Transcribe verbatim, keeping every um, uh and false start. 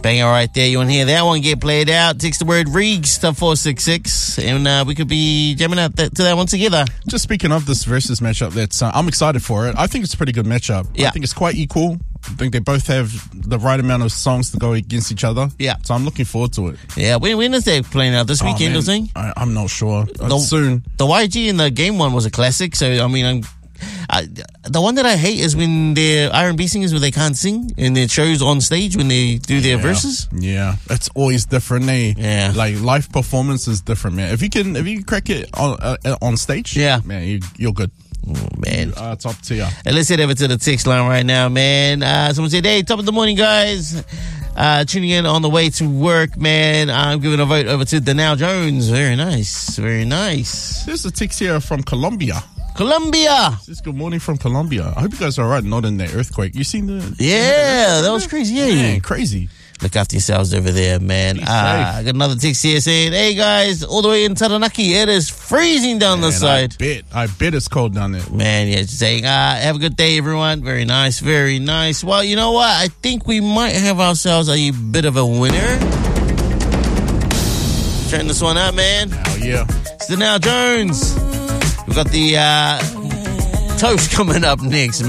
Banger right there. You want to hear that one get played out? Text the word Reeks to four six six, and uh, we could be jamming out that, to that one together. Just speaking of this versus matchup, that's uh, I'm excited for it. I think it's a pretty good matchup. Yeah. I think it's quite equal. I think they both have the right amount of songs to go against each other. Yeah. So I'm looking forward to it. Yeah, when, when is that playing out? This Oh, weekend, man, I think? I, I'm not sure. Uh, The- soon. The Y G and the game one was a classic, so I mean, I'm, I, the one that I hate is when they're R and B singers where they can't sing and their shows on stage when they do their Yeah. verses. Yeah, it's always different, eh? Yeah. Like live performance is different, man. If you can, if you can crack it on uh, on stage, Yeah. man, you, you're good. Oh, man. Uh, top tier. Hey, let's head over to the text line right now, man. Uh, someone said, hey, top of the morning, guys. Uh, tuning in on the way to work, man. I'm giving a vote over to Danelle Jones. Very nice. Very nice. There's a text here from Colombia. Colombia. This is good morning from Colombia. I hope you guys are alright, not in that earthquake. You seen the? Yeah, that was crazy. Yeah. Man, crazy. Look after yourselves over there, man. Uh, I got another text here saying, hey, guys, all the way in Taranaki, it is freezing down the Man, side. I bet, I bet it's cold down there. Man, yeah, just saying, uh, have a good day, everyone. Very nice, very nice. Well, you know what? I think we might have ourselves a bit of a winner. Turn this one up, man. Oh yeah. It's Danelle Jones. We've got the uh, toast coming up next,